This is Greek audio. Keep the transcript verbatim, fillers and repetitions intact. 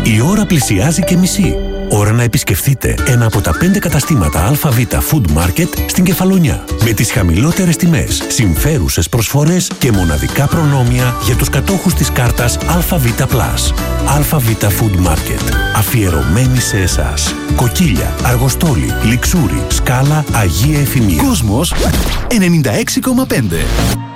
Η ώρα πλησιάζει και μισή. Ώρα να επισκεφτείτε ένα από τα πέντε καταστήματα ΑΒ Food Market στην Κεφαλονιά. Με τις χαμηλότερες τιμές, συμφέρουσες προσφορές και μοναδικά προνόμια για τους κατόχους της κάρτας ΑΒ Plus. ΑΒ Food Market. Αφιερωμένη σε εσάς. Κοκκίλια, Αργοστόλη, Λιξούρι, Σκάλα, Αγία Εφημία. Κόσμος ενενήντα έξι κόμμα πέντε.